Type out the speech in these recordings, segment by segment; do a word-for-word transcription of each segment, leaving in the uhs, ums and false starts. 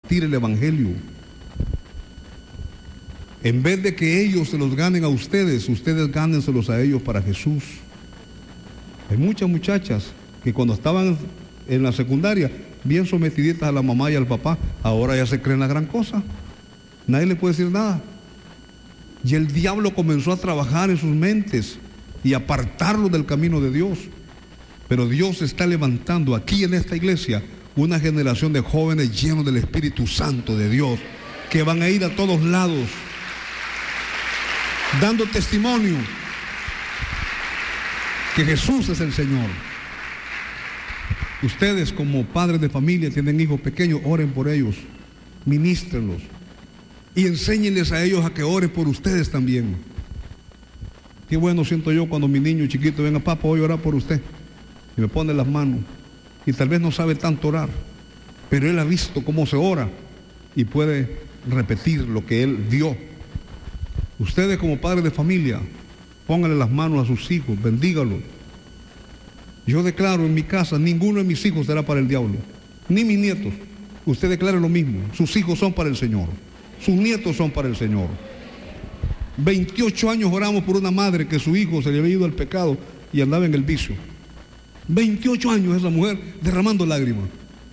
compartir el evangelio. En vez de que ellos se los ganen a ustedes, ustedes gánenselos a ellos para Jesús. Hay muchas muchachas que cuando estaban en la secundaria, bien sometiditas a la mamá y al papá, ahora ya se creen la gran cosa. Nadie le puede decir nada. Y el diablo comenzó a trabajar en sus mentes y apartarlos del camino de Dios. Pero Dios está levantando aquí en esta iglesia una generación de jóvenes llenos del Espíritu Santo de Dios, que van a ir a todos lados dando testimonio que Jesús es el Señor. Ustedes como padres de familia tienen hijos pequeños, oren por ellos, ministrenlos y enséñenles a ellos a que oren por ustedes también. Qué bueno siento yo cuando mi niño chiquito venga, papá, voy a orar por usted, y me pone las manos, y tal vez no sabe tanto orar, pero él ha visto cómo se ora y puede repetir lo que él vio. Ustedes como padres de familia, pónganle las manos a sus hijos, bendígalos. Yo declaro en mi casa, ninguno de mis hijos será para el diablo, ni mis nietos. Usted declara lo mismo, sus hijos son para el Señor, sus nietos son para el Señor. veintiocho años oramos por una madre que su hijo se le había ido al pecado y andaba en el vicio. veintiocho años esa mujer derramando lágrimas.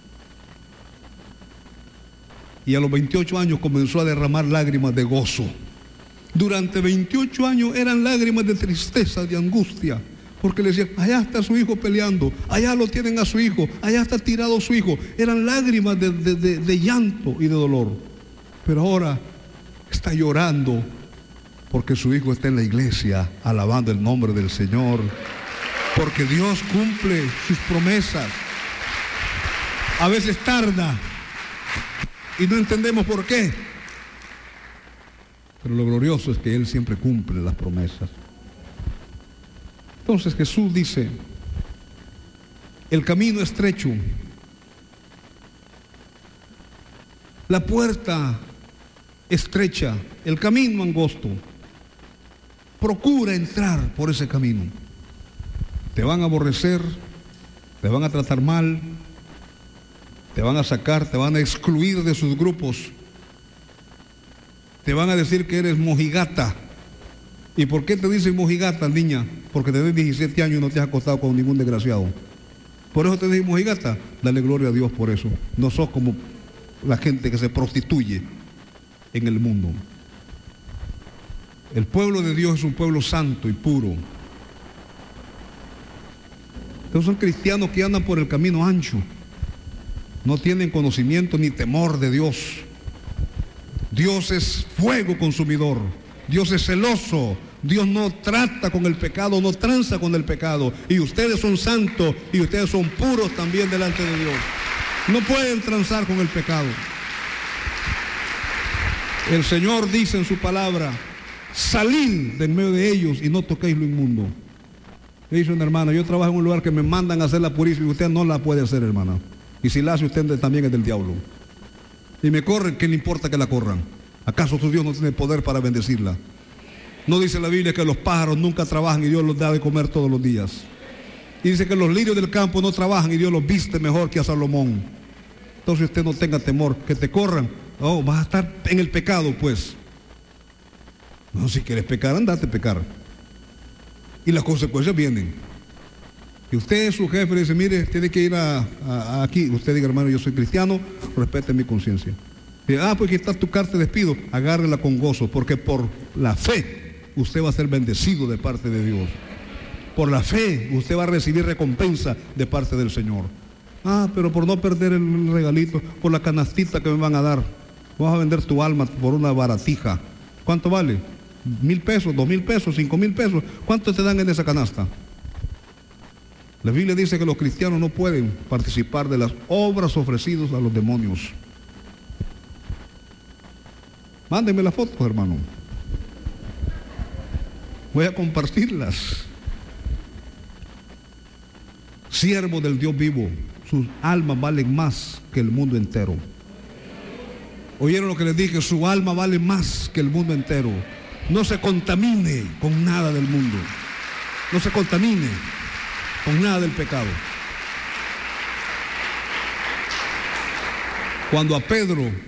Y a los veintiocho años comenzó a derramar lágrimas de gozo. Durante veintiocho años eran lágrimas de tristeza, de angustia, porque le decían, allá está su hijo peleando, allá lo tienen a su hijo, allá está tirado su hijo. Eran lágrimas de, de, de, de llanto y de dolor. Pero ahora está llorando porque su hijo está en la iglesia alabando el nombre del Señor, porque Dios cumple sus promesas. A veces tarda y no entendemos por qué, pero lo glorioso es que Él siempre cumple las promesas. Entonces Jesús dice, el camino estrecho, la puerta estrecha, el camino angosto. Procura entrar por ese camino. Te van a aborrecer, te van a tratar mal, te van a sacar, te van a excluir de sus grupos, te van a decir que eres mojigata. ¿Y por qué te dicen mojigata, niña? Porque tenés diecisiete años y no te has acostado con ningún desgraciado. Por eso te dicen mojigata. Dale gloria a Dios por eso. No sos como la gente que se prostituye en el mundo. El pueblo de Dios es un pueblo santo y puro. Entonces son cristianos que andan por el camino ancho. No tienen conocimiento ni temor de Dios. Dios es fuego consumidor. Dios es celoso. Dios no trata con el pecado, no tranza con el pecado. Y ustedes son santos y ustedes son puros también delante de Dios. No pueden transar con el pecado. El Señor dice en su palabra, salid de en medio de ellos y no toquéis lo inmundo. Le dice una hermana, yo trabajo en un lugar que me mandan a hacer la purísima y usted no la puede hacer, hermana. Y si la hace usted también es del diablo. Y me corren, ¿qué le importa que la corran? ¿Acaso su Dios no tiene poder para bendecirla? ¿No dice la Biblia que los pájaros nunca trabajan y Dios los da de comer todos los días? Y dice que los lirios del campo no trabajan y Dios los viste mejor que a Salomón. Entonces usted no tenga temor, que te corran. Oh, vas a estar en el pecado, pues. No, si quieres pecar, andate a pecar. Y las consecuencias vienen. Y usted, su jefe, le dice, mire, tiene que ir a, a, a aquí. Usted diga, hermano, yo soy cristiano, respete mi conciencia. Ah, pues aquí está tu carta de despido, agárrela con gozo, porque por la fe usted va a ser bendecido de parte de Dios. Por la fe usted va a recibir recompensa de parte del Señor. Ah, pero por no perder el regalito, por la canastita que me van a dar, vas a vender tu alma por una baratija. ¿Cuánto vale? Mil pesos, dos mil pesos, cinco mil pesos. ¿Cuánto te dan en esa canasta? La Biblia dice que los cristianos no pueden participar de las obras ofrecidas a los demonios. Mándenme las fotos, hermano. Voy a compartirlas. Siervo del Dios vivo, sus almas valen más que el mundo entero. ¿Oyeron lo que les dije? Su alma vale más que el mundo entero. No se contamine con nada del mundo. No se contamine con nada del pecado. Cuando a Pedro